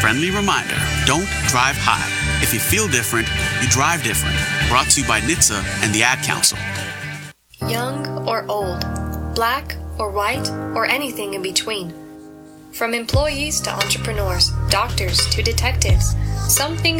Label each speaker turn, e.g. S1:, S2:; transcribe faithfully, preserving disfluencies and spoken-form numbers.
S1: friendly reminder, don't drive high. If you feel different, you drive different. Brought to you by N H T S A and the Ad Council.
S2: Young or old, black or white, or anything in between. From employees to entrepreneurs, doctors to detectives, some things